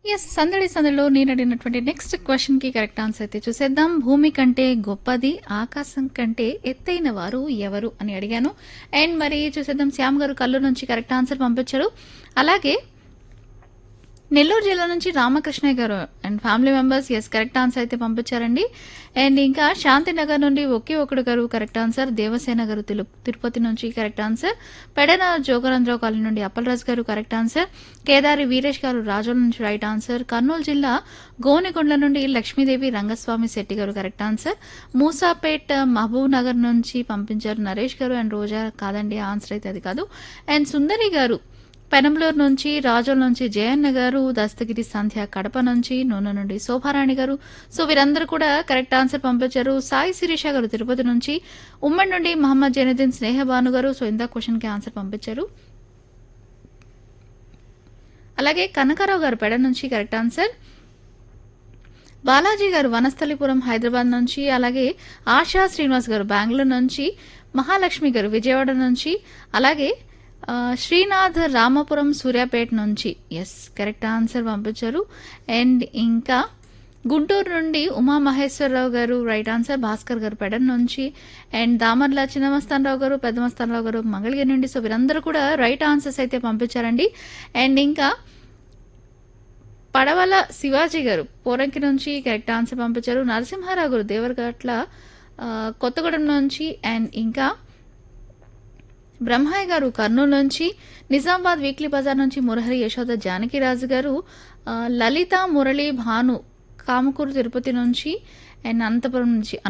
Yes. సందడి సందడిలో నేనడిగినటువంటి next క్వెషన్‌కి correct answer అయితే చూసేద్దాం. భూమి కంటే గొప్పది, ఆకాశం కంటే ఎత్తైన వారు ఎవరు అని అడిగాను. అండ్ మరి చూసేద్దాం శ్యామ్ గారు కల్లూరు నుంచి కరెక్ట్ ఆన్సర్ పంపించారు. అలాగే నెల్లూరు జిల్లా నుంచి రామకృష్ణయ్య గారు and family members correct answer అయితే పంపించారండి. అండ్ ఇంకా శాంతినగర్ నుండి ఒకే ఒకడు గారు కరెక్ట్ ఆన్సర్. దేవసేన గారు తిరుపతి నుంచి కరెక్ట్ ఆన్సర్. పెడన జోగరంద్రావు కాలనీ నుండి అప్పలరాజు గారు కరెక్ట్ ఆన్సర్. కేదారి వీరేష్ గారు రాజోల నుంచి రైట్ ఆన్సర్. కర్నూలు జిల్లా గోనెకొండ నుండి లక్ష్మీదేవి రంగస్వామి శెట్టి గారు కరెక్ట్ ఆన్సర్. మూసాపేట్ మహబూబ్ నగర్ నుంచి పంపించారు నరేష్ గారు అండ్ రోజా. కాదండి, ఆన్సర్ అయితే అది కాదు. అండ్ సుందరి గారు పెనంబలూరు నుంచి, రాజోల నుంచి జయన్న గారు, దస్తగిరి సంధ్య కడప నుంచి, నూనె నుండి శోభారాణి గారు. సో వీరందరూ కూడా కరెక్ట్ ఆన్సర్ పంపించారు. సాయి శిరీష గారు తిరుపతి నుంచి, ఉమ్మడి నుండి మహమ్మద్ జైనుద్దీన్ స్నేహబాను గారు. సో ఇందా క్వశ్చన్కి ఆన్సర్ పంపించారు. అలాగే కనకారావు గారు పెడ నుంచి కరెక్ట్ ఆన్సర్. బాలాజీ గారు వనస్థలిపురం హైదరాబాద్ నుంచి, అలాగే ఆశా శ్రీనివాస్ గారు బెంగళూరు నుంచి, మహాలక్ష్మి గారు విజయవాడ నుంచి, అలాగే శ్రీనాథ్ రామపురం సూర్యాపేట నుంచి కరెక్ట్ ఆన్సర్ పంపించారు. అండ్ ఇంకా గుంటూరు నుండి ఉమామహేశ్వరరావు గారు రైట్ ఆన్సర్. భాస్కర్ గారు పెడన్ నుంచి, అండ్ దామర్ల చిన్నమస్తానరావు గారు, పెద్దమస్తానరావు గారు మంగళగిరి నుండి. సో వీరందరూ కూడా రైట్ ఆన్సర్స్ అయితే పంపించారండి. అండ్ ఇంకా పడవల శివాజీ గారు పోరంకి నుంచి కరెక్ట్ ఆన్సర్ పంపించారు. నరసింహారావు గారు దేవరగట్ల కొత్తగూడెం నుంచి, అండ్ ఇంకా బ్రహ్మయ్య గారు కర్నూలు నుంచి, నిజామాబాద్ వీక్లీ బజార్ నుంచి మురహరి యశోద జానకిరాజు గారు, లలిత మురళి భాను కామకూరు తిరుపతి నుంచి, అండ్ అనంతపురం నుంచి